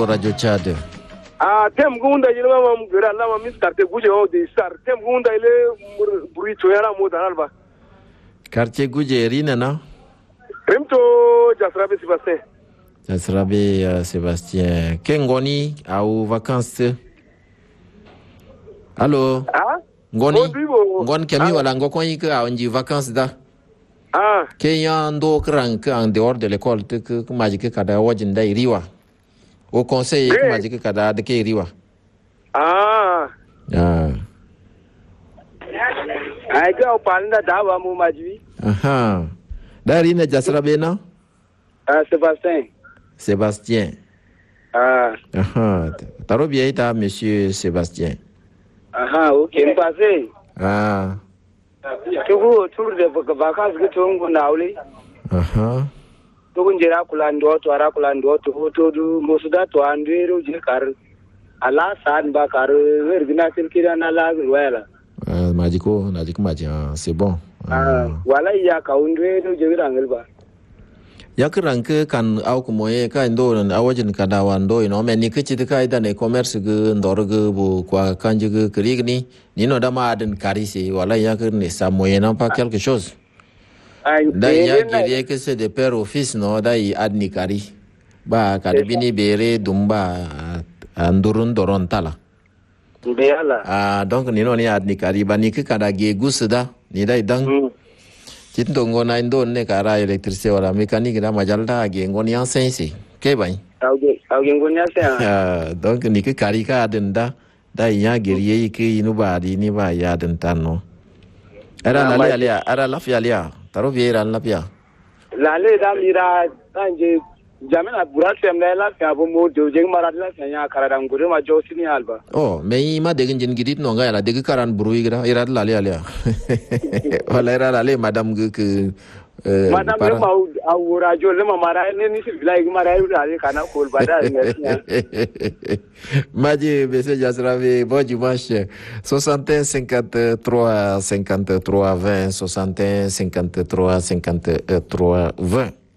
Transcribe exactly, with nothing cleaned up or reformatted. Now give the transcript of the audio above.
Radio Tchad. Ah, tem gunda ile mama mgera na mama miskarte guje o de sar. Tem gunda ile buri toyara mo danalba. Quartier Goudje rina na? Remto Jasrabe Sébastien. Jasrabe uh, Sébastien. Kengoni au vacances? Allô? Ah? Ngoni? Ngon kemi wala ngoko yike au nji vacances da? Ah. Kenya ndo krang en dehors de l'école te que majike kada wajin da iriwa. Au conseil que majike kada de ke iriwa. Ah. Ah. Ai ga opanda dawa mu majwi. Aha. Dari na Jasrabe na? Ah, Sébastien. Sébastien. Ah. Aha. Taro bien ta monsieur Sébastien. Aha, OK, passé. Ah. Tugu tour de vacances que tungu nauli. Aha. Tugu njira kula ndo to ara kula ndo to to du mosuda to andero je kar. Ala san ba kar vergina silkira na la wala. Ah, majiko, najiko maji. Ah, c'est bon. Ah, wala ya ka undero je rangal ba. Yakiranke kan au kumoye ka ndo na awajin kada wando ino me ni kichi ka ida ne commerce ge ndor ge bu kwa kanje ge krigni ni no da ma aden karisi wala yakir ne sa moyen non pas quelque chose. Da ya gere que c'est de père au fils no da i adni kari ba ka bini bere dumba andurun doron tala. Beala. Ah donc ni no ni adni kari ba ni kada ge gusda ni dai dang. Cinto ngona indo ne kara électricité wala mécanique da majalda ge ngoni ensensi ke bai auge auge ngoni asa donc ni ke kari ka den da da ya geriye ke inu ba di ni ba ya den tanno ara la le alia ara la fi alia taro vie ra la pia la le da mira tanje jamena burat semna la fi abo mo do je mara la fi nya kara dam gure ma jo sini alba oh mais ma de ngin gidit no ngala de karan brui gira ira la le alia wala ira la le madame ge ke madame le ma awura jo le ma mara ne ni si village mara ira le kana kol bada Maji monsieur Jasrabe bon dimanche soixante et un cinquante-trois cinquante-trois vingt soixante et un cinquante-trois cinquante-trois vingt